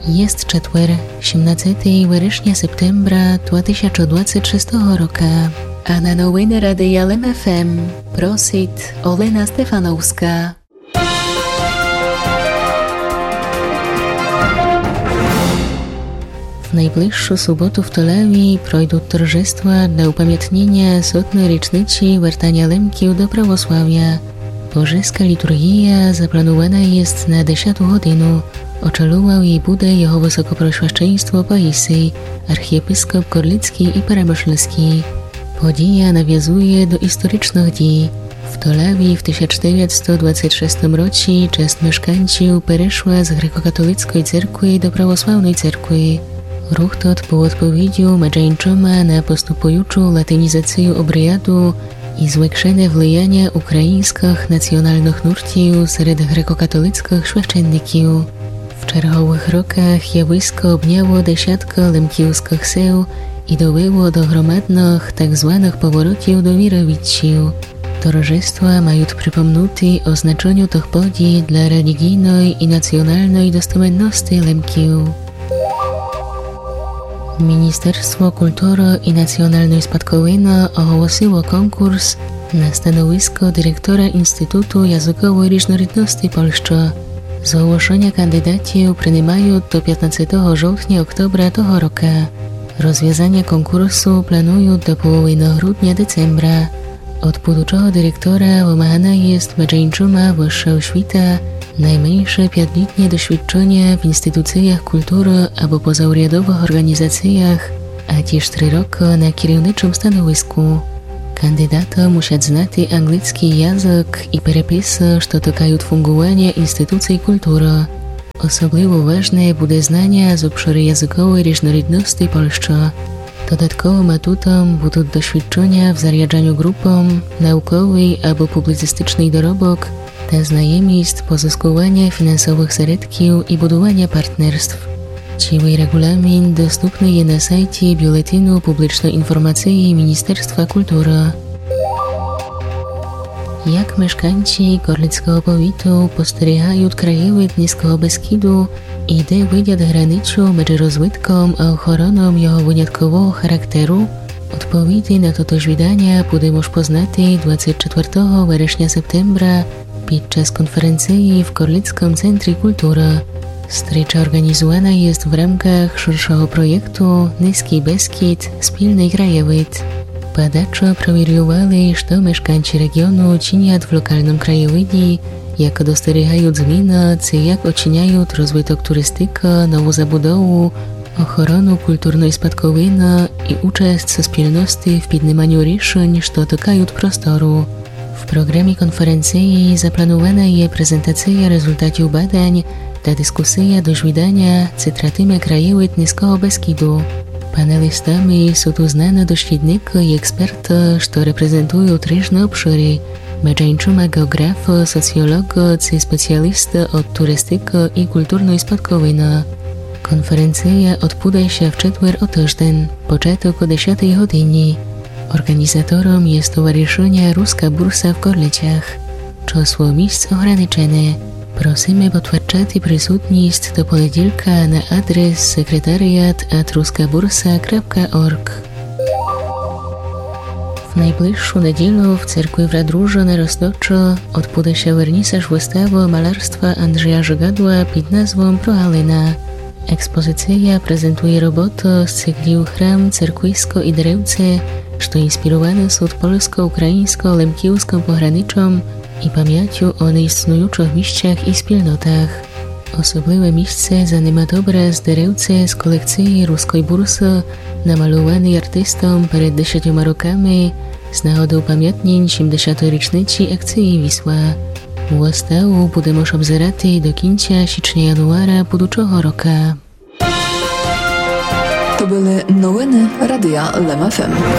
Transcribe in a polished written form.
Jest четвер, 17 вересня септембра 2026 року, а на новини Радія ЛМФМ просить Олена Стефановська. W najbliższą sobotę w Tolewi projdą торжества dla upamiętnienia 100. rocznicy wертania Lemkiów do prawosławia. Bożyska liturgia zaplanowana jest na 10 godzinę. Oczeluwał jej bude jego wysokoproświadczeństwo Paisy, archiepiskop Korlicki i Peremyślski. Podija nawiązuje do historycznych dni. W Tolewi w 1926 roku część mieszkańców przeszła z grekokatolickiej cerkwi do prawosławnej cerkwi. Ruch tot był odpowiedzią męczeńczoma na postępującą latynizację obrędu i zwiększone wpływanie ukraińskich nacjonalnych nurtów wśród grekokatolickich święcenników. W czerwonych rokach zjawisko obniało dziesiątki lemkiewskich seł i dobyło do gromadnych tzw. powrotów do wirowiczów. Towarzystwa mają przypomnieć o znaczeniu tych podii dla religijnej i nacjonalnej dostępności Lemkiów. Ministerstwo Kultury i Nacjonalnej Spadkowiny ogłosiło konkurs na stanowisko dyrektora Instytutu Językowej Różnorodności Polski. Zgłoszenia kandydatów przyjmują do 15 sierpnia-oktobra tego roku. Rozwiązanie konkursu planują do połowy grudnia-decembra. Od budżetu dyrektora wymagana jest męczeńczoma wyższa oświata, najmniejsze 5-letnie doświadczenie w instytucjach kultury albo pozarządowych organizacjach, a też 3 roki na kierowniczym stanowisku. Kandydaty muszą znać angielski język i przepisy, które dotykają fungowania instytucji kultury. Osobliwie ważne będzie znanie z obszaru językowej różnorodności Polski. Dodatkowym atutem będą doświadczenia w zarządzaniu grupą, naukowy albo publicystyczny dorobok, ta znajomość pozyskiwania finansowych środków i budowania partnerstw. Cały regulamin dostępny jest na sajcie Biuletynu Publicznej Informacji Ministerstwa Kultury. Jak mieszkańcy Korlickiego powiatu postrzegają krajowy Niskiego Beskidu i gdzie wyjdzie granicą między rozwódką a ochroną jego wyjątkowego charakteru? Odpowiedzi na to wydanie będą już poznać 24 września-septembra podczas konferencji w Korlickim Centrum Kultury. Strecza organizowana jest w ramach szerszego projektu Niski Beskid – Wspólny krajowid. Badacze przewidywali, że mieszkańcy regionu czynią w lokalnym krajowidzie, jak dostrzegają zmiany, jak oceniają rozwój turystyki, nową zabudowę, ochronę kulturnej spadkowiny i uczest wspólności w podejmowaniu rozwiązań, które dotykają prostoru. W programie konferencji zaplanowana jest prezentacja rezultatów badań, ta dyskusja do wydania cytratimy krajowid Niskiego Beskidu. Panelistami są tu znane doświadczeni i eksperci, którzy reprezentują różne obszary, męczeńczoma geografy, socjolodzy czy specjaliści od turystyki i kulturnej spadkowiny. Konferencja odbędzie się w czwartek o tydzień, początek o 10 godzinie. Organizatorem jest Stowarzyszenie Ruska Bursa w Korlicach. Czasło miejsc ograniczone. Prosimy potwierdzać przysutność do poniedziałku na adres sekretariat@ruskabursa.org. W najbliższą niedzielę w cerkwi w Radróży na Roztoczu odbędzie się wernisaż wystawy malarstwa Andrzeja Żygadła pod nazwą Proalina. Ekspozycja prezentuje roboty z cyklu Chram Cerkwisko i Drewce, które inspirowane są polsko-ukraińsko-lemkiewskim pograniczem i pamięcią o nieistniejących miejscach i wspólnotach. Osobliwe miejsce zajmuje obraz Drewce z kolekcji Ruskiej Bursy, namalowany artystą przed 10 rokami z nagody upamiętnień 70. rocznicy akcji Wisła. Wystawę będziemy obserwować do końca sierpnia-januara budżego roku. To były nowiny Radia LMFM.